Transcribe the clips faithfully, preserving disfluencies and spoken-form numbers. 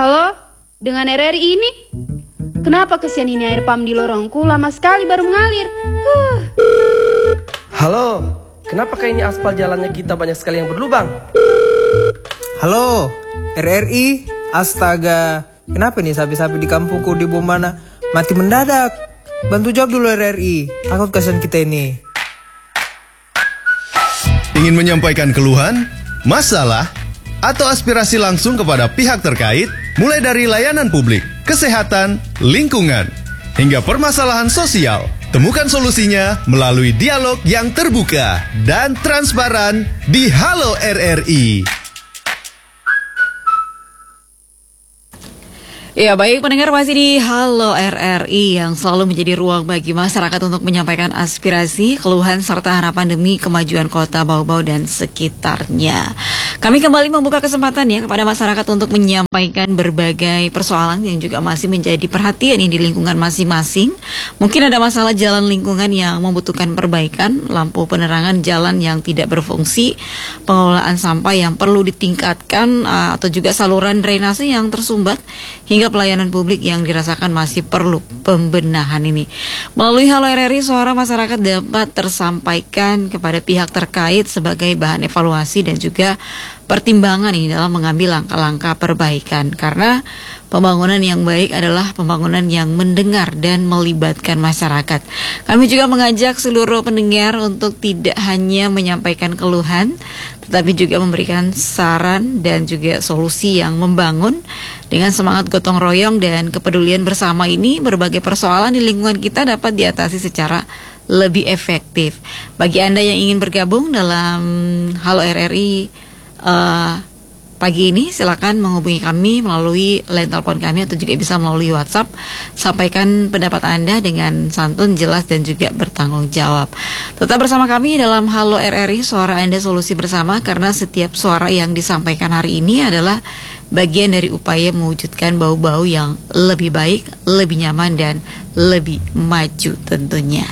Halo, dengan R R I ini? Kenapa kesian ini air pam di lorongku lama sekali baru mengalir? Huh. Halo, kenapa kayaknya aspal jalannya kita banyak sekali yang berlubang? Halo, R R I, astaga. Kenapa nih sapi-sapi di kampungku di Bomana mati mendadak? Bantu jawab dulu R R I, takut kasihan kita ini. Ingin menyampaikan keluhan, masalah, atau aspirasi langsung kepada pihak terkait, mulai dari layanan publik, kesehatan, lingkungan, hingga permasalahan sosial. Temukan solusinya melalui dialog yang terbuka dan transparan di Halo R R I. Ya baik pendengar, masih di Halo R R I yang selalu menjadi ruang bagi masyarakat untuk menyampaikan aspirasi, keluhan serta harapan demi kemajuan kota Bau-Bau dan sekitarnya. Kami kembali membuka kesempatan ya kepada masyarakat untuk menyampaikan berbagai persoalan yang juga masih menjadi perhatian di lingkungan masing-masing. Mungkin ada masalah jalan lingkungan yang membutuhkan perbaikan, lampu penerangan jalan yang tidak berfungsi, pengelolaan sampah yang perlu ditingkatkan, atau juga saluran drainase yang tersumbat, hingga pelayanan publik yang dirasakan masih perlu pembenahan ini. Melalui Halo R R I, suara masyarakat dapat tersampaikan kepada pihak terkait sebagai bahan evaluasi dan juga pertimbangan ini dalam mengambil langkah-langkah perbaikan. Karena pembangunan yang baik adalah pembangunan yang mendengar dan melibatkan masyarakat. Kami juga mengajak seluruh pendengar untuk tidak hanya menyampaikan keluhan, tetapi juga memberikan saran dan juga solusi yang membangun. Dengan semangat gotong royong dan kepedulian bersama ini, berbagai persoalan di lingkungan kita dapat diatasi secara lebih efektif. Bagi Anda yang ingin bergabung dalam Halo R R I uh, pagi ini, silakan menghubungi kami melalui line telepon kami atau juga bisa melalui WhatsApp. Sampaikan pendapat Anda dengan santun, jelas dan juga bertanggung jawab. Tetap bersama kami dalam Halo R R I, suara Anda solusi bersama, karena setiap suara yang disampaikan hari ini adalah bagian dari upaya mewujudkan Bau-Bau yang lebih baik, lebih nyaman dan lebih maju tentunya.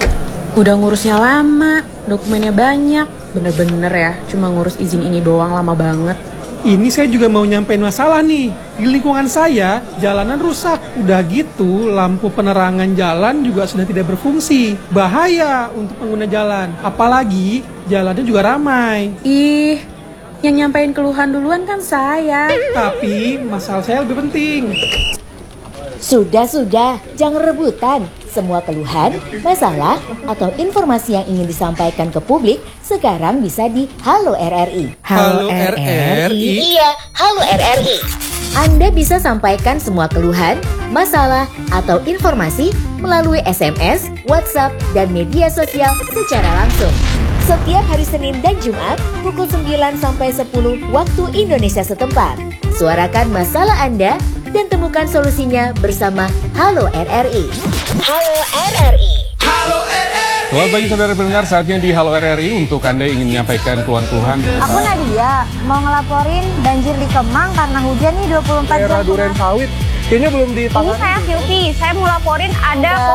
Udah ngurusnya lama, dokumennya banyak, bener-bener ya, cuma ngurus izin ini doang lama banget. Ini saya juga mau nyampein masalah nih. Di lingkungan saya, jalanan rusak. Udah gitu, lampu penerangan jalan juga sudah tidak berfungsi. Bahaya untuk pengguna jalan. Apalagi, jalannya juga ramai. Ih, yang nyampein keluhan duluan kan saya. Tapi, masalah saya lebih penting. Sudah-sudah, jangan rebutan. Semua keluhan, masalah, atau informasi yang ingin disampaikan ke publik sekarang bisa di Halo R R I. Halo R R I? Iya, Halo R R I. Anda bisa sampaikan semua keluhan, masalah, atau informasi melalui S M S, WhatsApp, dan media sosial secara langsung. Setiap hari Senin dan Jumat pukul sembilan sampai sepuluh waktu Indonesia setempat. Suarakan masalah Anda dan temukan solusinya bersama Halo R R I. Halo R R I. Halo R R I. Selamat pagi saudara pendengar, saatnya di Halo R R I untuk Anda ingin menyampaikan keluhan-keluhan. Aku Nadia, mau ngelaporin banjir di Kemang karena hujan nih dua puluh empat jam. Daerah Duren Sawit, kayaknya belum ditangani. Ini saya Silvi, saya mau laporin ada